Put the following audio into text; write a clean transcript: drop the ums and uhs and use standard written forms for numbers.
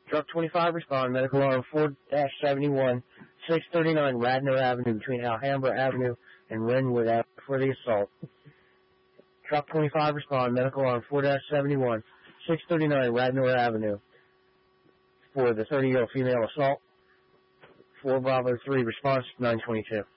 Truck 25 respond, medical arm 4-71, 639 Radnor Avenue between Alhambra Avenue and Renwood Avenue for the assault. Truck 25 respond, medical arm 4-71, 639 Radnor Avenue for the 30-year-old female assault. 4 Bravo 3 response 922.